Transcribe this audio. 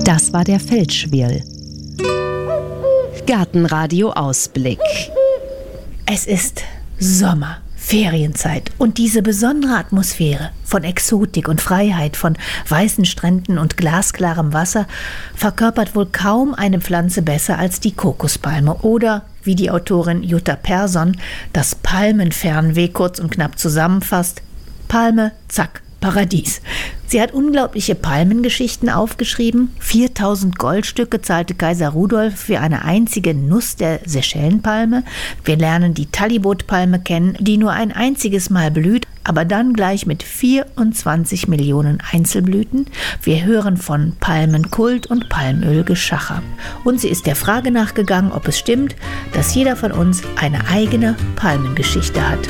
Das war der Feldschwirl. Gartenradio Ausblick. Es ist Sommer, Ferienzeit und diese besondere Atmosphäre von Exotik und Freiheit, von weißen Stränden und glasklarem Wasser verkörpert wohl kaum eine Pflanze besser als die Kokospalme oder, wie die Autorin Jutta Persson das Palmenfernweh kurz und knapp zusammenfasst, Palme, zack, Paradies. Sie hat unglaubliche Palmengeschichten aufgeschrieben. 4000 Goldstücke zahlte Kaiser Rudolf für eine einzige Nuss der Seychellenpalme. Wir lernen die Talibot-Palme kennen, die nur ein einziges Mal blüht, aber dann gleich mit 24 Millionen Einzelblüten. Wir hören von Palmenkult und Palmölgeschacher. Und sie ist der Frage nachgegangen, ob es stimmt, dass jeder von uns eine eigene Palmengeschichte hat.